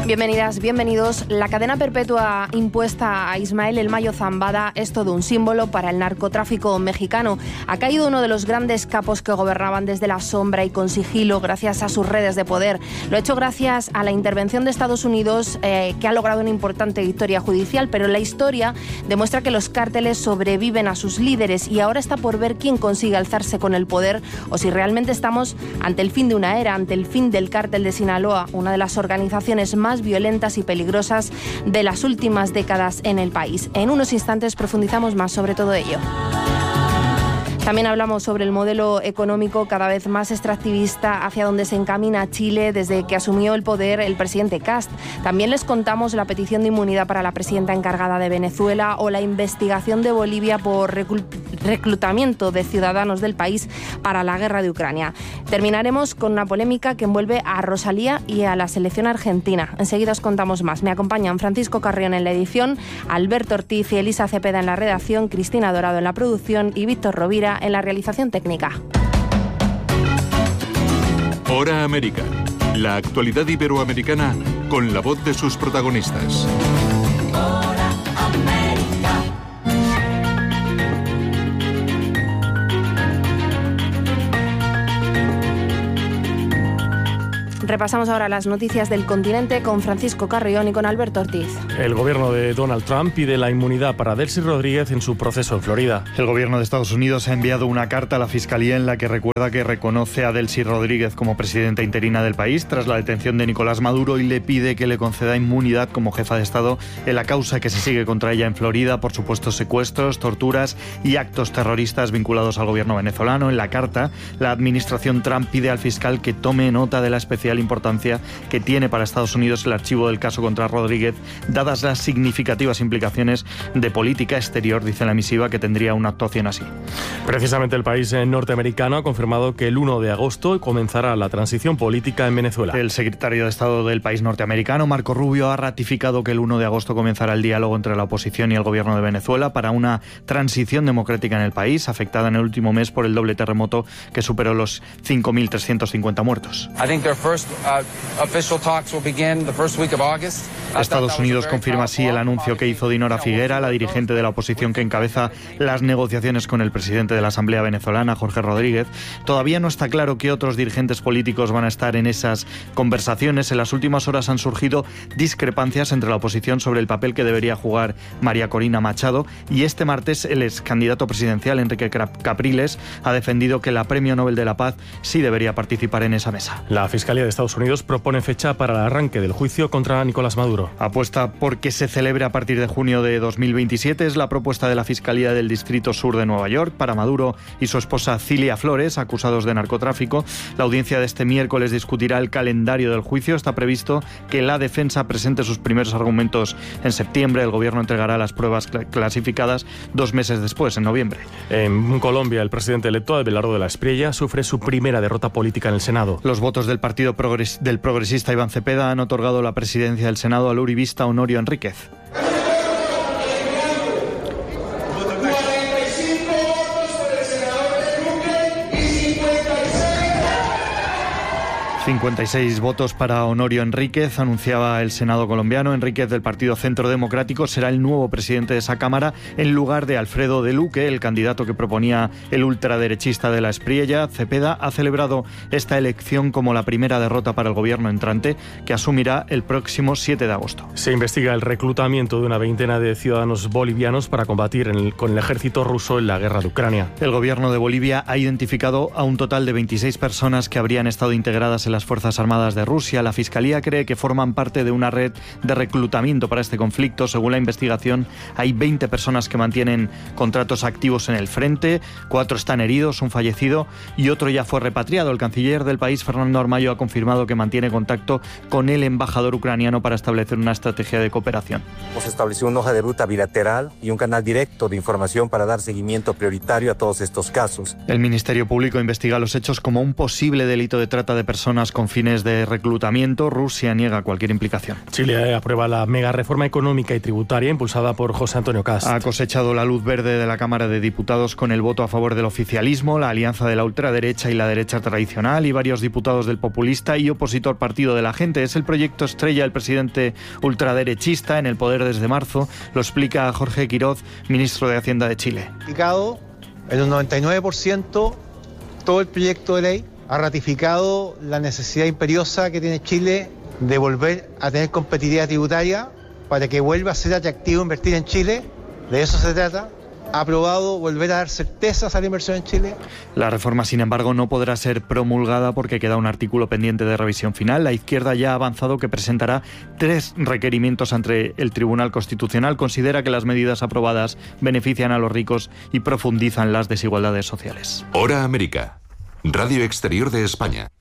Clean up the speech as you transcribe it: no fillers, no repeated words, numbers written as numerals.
Bienvenidas, bienvenidos. La cadena perpetua impuesta a Ismael El Mayo Zambada es todo un símbolo para el narcotráfico mexicano. Ha caído uno de los grandes capos que gobernaban desde la sombra y con sigilo gracias a sus redes de poder. Lo ha hecho gracias a la intervención de Estados Unidos, que ha logrado una importante victoria judicial, pero la historia demuestra que los cárteles sobreviven a sus líderes y ahora está por ver quién consigue alzarse con el poder o si realmente estamos ante el fin de una era, ante el fin del cártel de Sinaloa, una de las organizaciones más violentas y peligrosas de las últimas décadas en el país. En unos instantes profundizamos más sobre todo ello. También hablamos sobre el modelo económico cada vez más extractivista hacia donde se encamina Chile desde que asumió el poder el presidente Kast. También les contamos la petición de inmunidad para la presidenta encargada de Venezuela o la investigación de Bolivia por reclutamiento de ciudadanos del país para la guerra de Ucrania. Terminaremos con una polémica que envuelve a Rosalía y a la selección argentina. Enseguida os contamos más. Me acompañan Francisco Carrión en la edición, Alberto Ortiz y Elisa Cepeda en la redacción, Cristina Dorado en la producción y Víctor Rovira en la realización técnica. Hora América. La actualidad iberoamericana con la voz de sus protagonistas. Hora América. Repasamos ahora las noticias del continente con Francisco Carrión y con Alberto Ortiz. El gobierno de Donald Trump pide la inmunidad para Delcy Rodríguez en su proceso en Florida. El gobierno de Estados Unidos ha enviado una carta a la Fiscalía en la que recuerda que reconoce a Delcy Rodríguez como presidenta interina del país tras la detención de Nicolás Maduro y le pide que le conceda inmunidad como jefa de Estado en la causa que se sigue contra ella en Florida por supuestos secuestros, torturas y actos terroristas vinculados al gobierno venezolano. En la carta, la administración Trump pide al fiscal que tome nota de la especial importancia que tiene para Estados Unidos el archivo del caso contra Rodríguez, dadas las significativas implicaciones de política exterior, dice la misiva, que tendría una actuación así. Precisamente el país norteamericano ha confirmado que el 1 de agosto comenzará la transición política en Venezuela. El secretario de Estado del país norteamericano, Marco Rubio, ha ratificado que el 1 de agosto comenzará el diálogo entre la oposición y el gobierno de Venezuela para una transición democrática en el país, afectada en el último mes por el doble terremoto que superó los 5.350 muertos. Estados Unidos confirma así el anuncio que hizo Dinora Figuera, la dirigente de la oposición que encabeza las negociaciones con el presidente de la Asamblea venezolana, Jorge Rodríguez. Todavía no está claro qué otros dirigentes políticos van a estar en esas conversaciones. En las últimas horas han surgido discrepancias entre la oposición sobre el papel que debería jugar María Corina Machado y este martes el ex candidato presidencial Enrique Capriles ha defendido que la Premio Nobel de la Paz sí debería participar en esa mesa. La Fiscalía de Estados Unidos propone fecha para el arranque del juicio contra Nicolás Maduro. Apuesta por que se celebre a partir de junio de 2027. Es la propuesta de la Fiscalía del Distrito Sur de Nueva York para Maduro y su esposa Cilia Flores, acusados de narcotráfico. La audiencia de este miércoles discutirá el calendario del juicio. Está previsto que la defensa presente sus primeros argumentos en septiembre. El gobierno entregará las pruebas clasificadas 2 meses después, en noviembre. En Colombia, el presidente electo, Abelardo de la Espriella, sufre su primera derrota política en el Senado. Los votos del partido del progresista Iván Cepeda han otorgado la presidencia del Senado al uribista Honorio Enríquez. 56 votos para Honorio Enríquez, anunciaba el Senado colombiano. Enríquez, del Partido Centro Democrático, será el nuevo presidente de esa Cámara en lugar de Alfredo de Luque, el candidato que proponía el ultraderechista de la Espriella. Cepeda ha celebrado esta elección como la primera derrota para el gobierno entrante, que asumirá el próximo 7 de agosto. Se investiga el reclutamiento de una veintena de ciudadanos bolivianos para combatir con el ejército ruso en la guerra de Ucrania. El gobierno de Bolivia ha identificado a un total de 26 personas que habrían estado integradas en las Fuerzas Armadas de Rusia. La Fiscalía cree que forman parte de una red de reclutamiento para este conflicto. Según la investigación, hay 20 personas que mantienen contratos activos en el frente, 4 están heridos, un fallecido y otro ya fue repatriado. El canciller del país, Fernando Armayo, ha confirmado que mantiene contacto con el embajador ucraniano para establecer una estrategia de cooperación. Hemos establecido una hoja de ruta bilateral y un canal directo de información para dar seguimiento prioritario a todos estos casos. El Ministerio Público investiga los hechos como un posible delito de trata de personas personas con fines de reclutamiento. Rusia niega cualquier implicación. Chile aprueba la mega reforma económica y tributaria impulsada por José Antonio Cast. Ha cosechado la luz verde de la Cámara de Diputados con el voto a favor del oficialismo, la alianza de la ultraderecha y la derecha tradicional y varios diputados del populista y opositor Partido de la Gente. Es el proyecto estrella del presidente ultraderechista en el poder desde marzo. Lo explica Jorge Quiroz, ministro de Hacienda de Chile. En un 99% todo el proyecto de ley ha ratificado la necesidad imperiosa que tiene Chile de volver a tener competitividad tributaria para que vuelva a ser atractivo invertir en Chile. De eso se trata. Ha aprobado volver a dar certezas a la inversión en Chile. La reforma, sin embargo, no podrá ser promulgada porque queda un artículo pendiente de revisión final. La izquierda ya ha avanzado que presentará 3 requerimientos ante el Tribunal Constitucional. Considera que las medidas aprobadas benefician a los ricos y profundizan las desigualdades sociales. Hora América, Radio Exterior de España.